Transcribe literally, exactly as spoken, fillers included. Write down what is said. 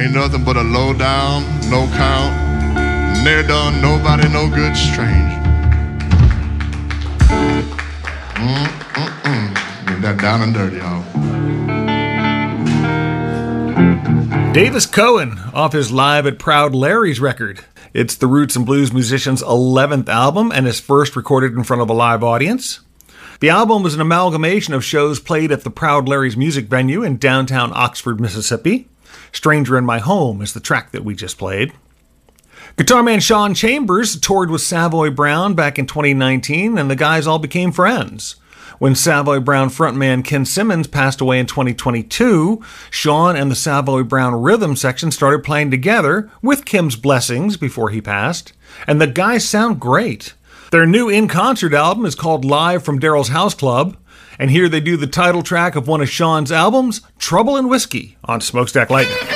ain't nothing but a low down, no count, never done nobody no good stranger. Mm-mm-mm. Get that down and dirty, y'all. Davis Cohen off his Live at Proud Larry's record. It's the Roots and Blues musician's eleventh album and his first recorded in front of a live audience. The album was an amalgamation of shows played at the Proud Larry's music venue in downtown Oxford, Mississippi. Stranger in My Home is the track that we just played. Guitar man Sean Chambers toured with Savoy Brown back in twenty nineteen, and the guys all became friends. When Savoy Brown frontman Ken Simmons passed away in twenty twenty-two, Sean and the Savoy Brown rhythm section started playing together with Kim's blessings before he passed, and the guys sound great. Their new in-concert album is called Live from Daryl's House Club, and here they do the title track of one of Sean's albums, Trouble in Whiskey, on Smokestack Lightning.